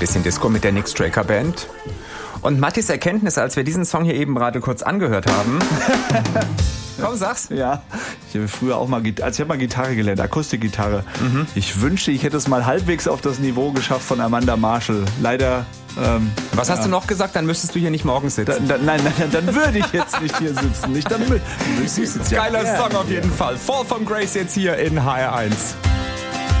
bisschen Disco mit der Nick Straker Band. Und Mattis Erkenntnis, als wir diesen Song hier eben gerade kurz angehört haben. Komm, sag's. Ja, ich habe früher auch mal, ich habe mal Gitarre gelernt, Akustikgitarre. Ich wünschte, ich hätte es mal halbwegs auf das Niveau geschafft von Amanda Marshall. Leider. Was hast du noch gesagt? Dann müsstest du hier nicht morgen sitzen. Nein, dann würde ich jetzt nicht hier sitzen. Geiler Song auf jeden Fall. Fall from Grace jetzt hier in HR1.